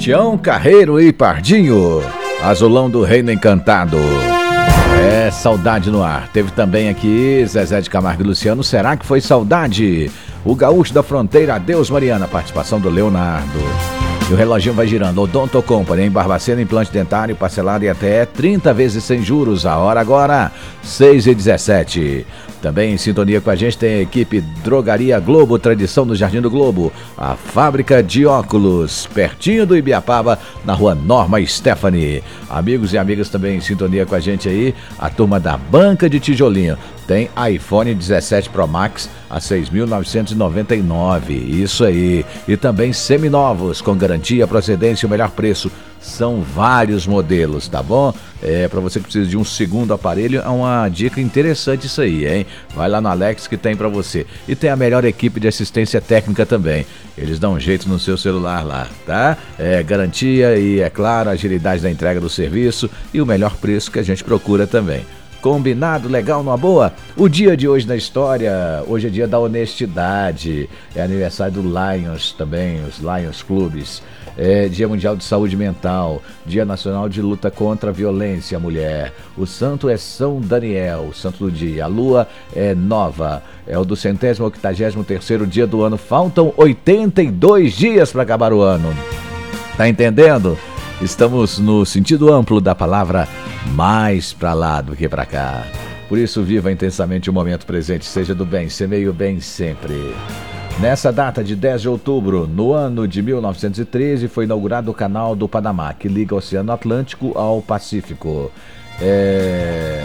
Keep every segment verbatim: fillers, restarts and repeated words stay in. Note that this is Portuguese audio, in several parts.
Tião Carreiro e Pardinho, Azulão do Reino Encantado. É, saudade no ar. Teve também aqui Zezé de Camargo e Luciano, será que foi saudade? O Gaúcho da Fronteira, adeus Mariana, participação do Leonardo. E o reloginho vai girando. Odonto Company, em Barbacena, implante dentário, parcelado em até trinta vezes sem juros. A hora agora, seis e dezessete. Também em sintonia com a gente tem a equipe Drogaria Globo, tradição do Jardim do Globo. A fábrica de óculos, pertinho do Ibiapaba, na rua Norma Stephanie. Amigos e amigas também em sintonia com a gente aí, a turma da Banca de Tijolinho. Tem iPhone dezessete Pro Max a seis mil novecentos e noventa e nove, isso aí. E também seminovos, com garantia, procedência e o melhor preço. São vários modelos, tá bom? É, para você que precisa de um segundo aparelho, é uma dica interessante isso aí, hein? Vai lá no Alex que tem para você. E tem a melhor equipe de assistência técnica também. Eles dão um jeito no seu celular lá, tá? É garantia e, é claro, agilidade da entrega do serviço e o melhor preço que a gente procura também. Combinado, legal, numa boa? O dia de hoje na história, hoje é dia da honestidade, é aniversário do Lions também, os Lions Clubes, é dia mundial de saúde mental, dia nacional de luta contra a violência à mulher, o santo é São Daniel, o santo do dia, a lua é nova, é o do centésimo octagésimo terceiro dia do ano, faltam oitenta e dois dias para acabar o ano, tá entendendo? Estamos no sentido amplo da palavra, mais pra lá do que pra cá. Por isso, viva intensamente o momento presente, seja do bem, semeie o bem sempre. Nessa data de dez de outubro, no ano de mil novecentos e treze, foi inaugurado o Canal do Panamá, que liga o Oceano Atlântico ao Pacífico. É...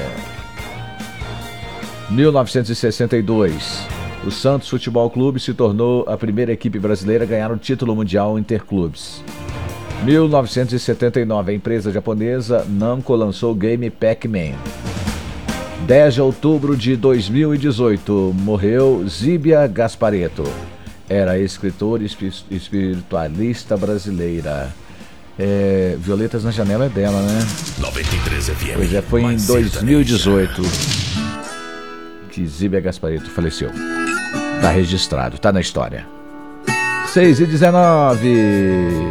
mil novecentos e sessenta e dois, o Santos Futebol Clube se tornou a primeira equipe brasileira a ganhar o título mundial Interclubes. mil novecentos e setenta e nove, a empresa japonesa Namco lançou o game Pac-Man. dez de outubro de dois mil e dezoito, morreu Zíbia Gasparetto. Era escritora e espiritualista brasileira. É, Violetas na Janela é dela, né? noventa e três F M. Pois é, foi em dois mil e dezoito que Zíbia Gasparetto faleceu. Tá registrado, tá na história. seis e dezenove.